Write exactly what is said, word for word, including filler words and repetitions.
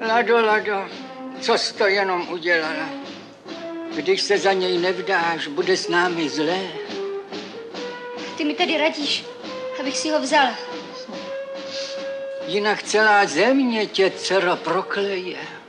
Lado, Lado, co jsi to jenom udělala? Když se za něj nevdáš, bude s námi zlé. Ty mi tady radíš, abych si ho vzala. Jinak celá země tě, dcero, prokleje.